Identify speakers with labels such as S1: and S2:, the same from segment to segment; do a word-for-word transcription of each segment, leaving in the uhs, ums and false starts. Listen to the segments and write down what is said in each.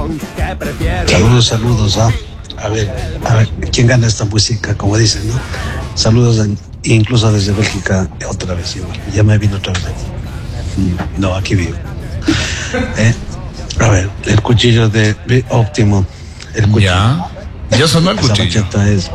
S1: Saludos, saludos, ¿ah? A ver, a ver, ¿quién gana esta música? Como dicen, ¿no? Saludos, en, incluso desde Bélgica, otra vez, igual. Ya me vino otra vez. No, aquí vivo. ¿Eh? A ver, el cuchillo de, de Óptimo. El cuchillo.
S2: Ya, ya sonó el cuchillo.
S1: Esa bachata es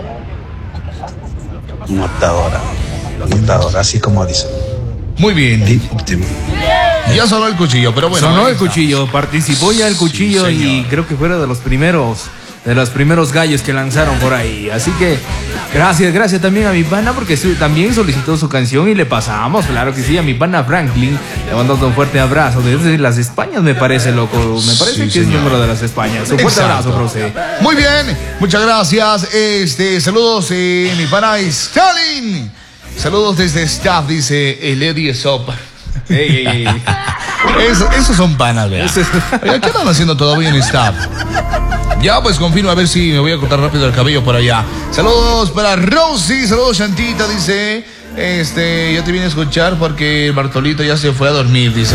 S1: matadora, matadora, así como dicen.
S2: Muy bien.
S1: De Óptimo.
S2: Ya sonó el cuchillo, pero bueno.
S3: Sonó el cuchillo, participó ya el cuchillo
S2: Sí,
S3: y creo que fuera de los primeros, de los primeros gallos que lanzaron por ahí. Así que gracias, gracias también a mi pana porque su, también solicitó su canción y le pasamos, claro que sí, a mi pana Franklin. Le mandamos un fuerte abrazo desde las Españas, me parece, loco. Me parece
S2: Sí,
S3: que
S2: señor.
S3: es número de las Españas. Un fuerte
S2: Exacto.
S3: abrazo para usted.
S2: Muy bien, muchas gracias. Este, saludos, eh, mi pana Stalin. Saludos desde Staff, dice el Eddie Sop.
S3: Ey, ey, ey.
S2: Eso, esos son panas, ¿verdad?
S3: Eso es-
S2: Oiga, ¿qué están haciendo todavía en Staff? Ya, pues confirmo a ver si me voy a cortar rápido el cabello por allá. Saludos para Rosy, saludos Chantita, dice. Este, yo te vine a escuchar porque Bartolito ya se fue a dormir, dice.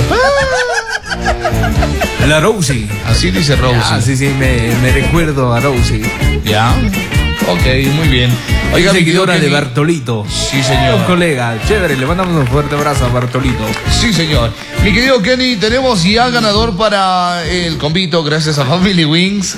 S3: La Rosie.
S2: Así dice Rosy.
S3: Ah, sí, sí, me, me recuerdo a Rosie.
S2: Ya. Ok, muy bien. Oiga, mi querido
S3: Seguidora de
S2: Kenny.
S3: Bartolito.
S2: Sí, señor.
S3: Un colega, chévere, le mandamos un fuerte abrazo a Bartolito.
S2: Sí, señor. Mi querido Kenny, tenemos ya ganador para el convito gracias a Family Wings.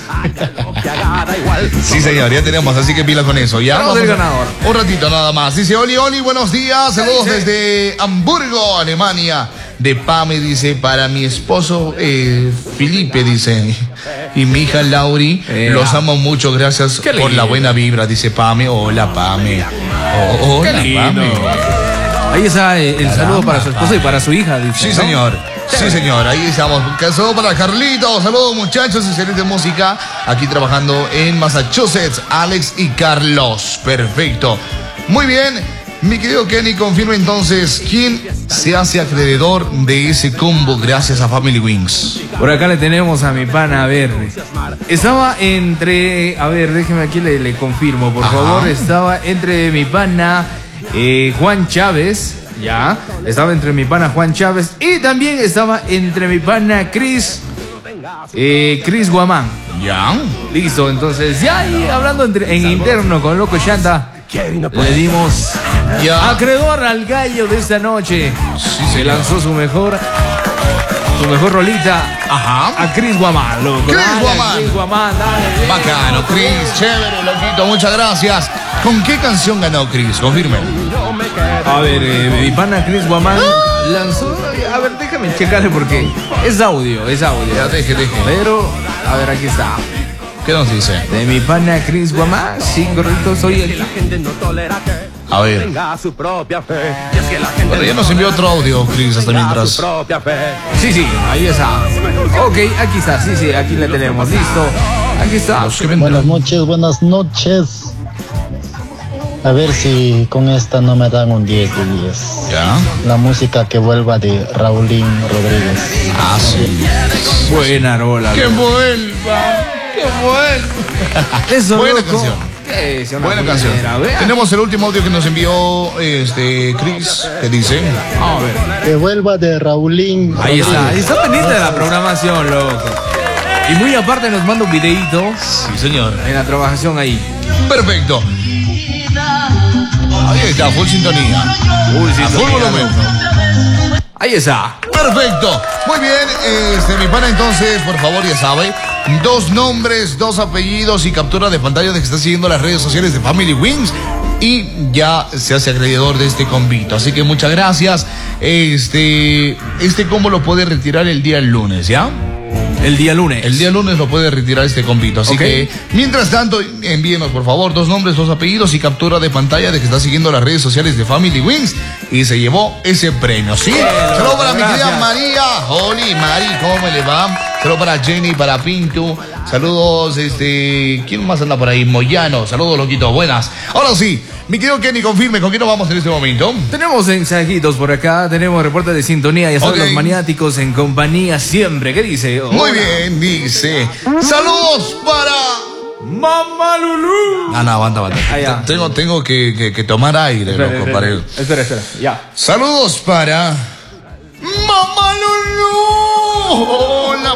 S2: Sí, señor, ya tenemos, así que pila con eso. Ya
S3: Tenemos el ganador.
S2: Un ratito nada más. Dice Oli, Oli, buenos días. Saludos desde Hamburgo, Alemania. De Pame, dice, para mi esposo eh, Felipe, dice, y mi hija Lauri,
S3: Eh,
S2: los
S3: ah.
S2: amo mucho, gracias
S3: Qué
S2: por
S3: lindo.
S2: la buena vibra, dice Pame. Hola, Pame. Oh, hola,
S3: Qué lindo.
S2: Pame.
S3: Ahí está eh, el saludo para su esposa y para su hija, dice.
S2: Sí,
S3: ¿no?
S2: señor. Sí, señor. Ahí estamos. Saludos para Carlitos. Saludos, muchachos. Excelente música. Aquí trabajando en Massachusetts. Alex y Carlos. Perfecto. Muy bien. Mi querido Kenny, confirma entonces quién se hace acreedor de ese combo gracias a Family Wings.
S3: Por acá le tenemos a mi pana, a ver. Estaba entre. A ver, déjeme aquí le, le confirmo, por
S2: Ajá.
S3: favor. Estaba entre mi pana eh, Juan Chávez. Ya. Estaba entre mi pana Juan Chávez. Y también estaba entre mi pana Chris. Eh, Chris Guamán.
S2: ¿Ya?
S3: Listo, entonces ya ahí hablando entre- en interno con Loco Shanta, le dimos
S2: Ya.
S3: acreedor al gallo de esta noche.
S2: Sí,
S3: Se
S2: señor.
S3: lanzó su mejor, su mejor rolita
S2: Ajá.
S3: a Chris Guamán, loco.
S2: Chris
S3: Dale,
S2: Guamán.
S3: Chris Guamán, dale.
S2: Bacano, Chris. Chévere, loquito. Muchas gracias. ¿Con qué canción ganó Chris? Confirme.
S3: A ver, eh, mi pana Chris Guamán lanzó. A ver, déjame checarle porque es audio, es audio.
S2: Ya, deje, deje.
S3: Pero, a ver, aquí está.
S2: ¿Qué nos dice?
S3: De mi pana Chris Guamán, sí, correcto, soy el.
S2: A ver. Bueno, ya nos envió otro audio, Chris, hasta mientras.
S3: Sí, sí, ahí está. Ok, aquí está, sí, sí, aquí le tenemos. Listo. Aquí está.
S2: Los que vendrán.
S4: Buenas noches, buenas noches. A ver si con esta no me dan un diez de diez.
S2: Ya.
S4: La música que vuelva de Raulín Rodríguez.
S2: Ah, sí.
S3: Buena rola.
S2: ¡Que
S3: loco.
S2: vuelva! ¡Que vuelva!
S3: Eso,
S2: Buena
S3: loco.
S2: canción.
S3: Es una
S2: Buena canción.
S3: buena, vea.
S2: Tenemos el último audio que nos envió este Chris, que dice.
S3: A ver.
S4: Que vuelva de Raulín
S3: Ahí está, ahí
S4: Rodríguez.
S3: está pendiente de la programación, loco. Y muy aparte nos manda un videito
S2: Sí, señor.
S3: en la trabajación ahí.
S2: Perfecto. Ahí está, full sintonía.
S3: Uy, sí,
S2: A full
S3: mira,
S2: volumen.
S3: loco. Ahí está.
S2: Perfecto. Muy bien, este, mi pana, entonces, por favor, ya sabe, dos nombres, dos apellidos y captura de pantalla de que está siguiendo las redes sociales de Family Wings y ya se hace acreedor de este convito. Así que muchas gracias. Este, este combo lo puede retirar el día lunes, ¿ya?
S3: El día lunes.
S2: El día lunes lo puede retirar este convito. Así
S3: Ok.
S2: que, mientras tanto, envíenos por favor dos nombres, dos apellidos y captura de pantalla de que está siguiendo las redes sociales de Family Wings y se llevó ese premio. ¿Sí? Saludos para mi querida
S3: gracias.
S2: María. Oli, Mari, ¿cómo le va? Saludos para Jenny, para Pintu. Saludos, este. ¿Quién más anda por ahí? Moyano. Saludos, loquito. Buenas. Ahora sí, mi querido Kenny, confirme con quién nos vamos en este momento.
S3: Tenemos mensajitos por acá, tenemos reporte de sintonía, ya saben,
S2: Ok.
S3: los maniáticos en compañía siempre. ¿Qué dice?
S2: Muy bien, dice. Saludos para.
S3: Mamá Lulú.
S2: Ah, no, aguanta, aguanta.
S3: Ah, ya.
S2: Tengo, tengo que, que, que tomar aire,
S3: Espera,
S2: loco,
S3: espera,
S2: para
S3: espera,
S2: el...
S3: espera, espera, ya.
S2: Saludos para... ¡Mamá Lulú! Hola,